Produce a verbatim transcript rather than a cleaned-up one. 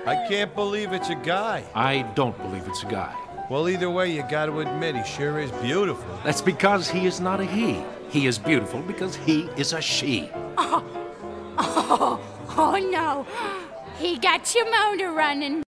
I can't believe it's a guy. I don't believe it's a guy. Well, either way, you gotta admit, he sure is beautiful. That's because he is not a he. He is beautiful because he is a she. Oh, oh, oh no. He got your motor running.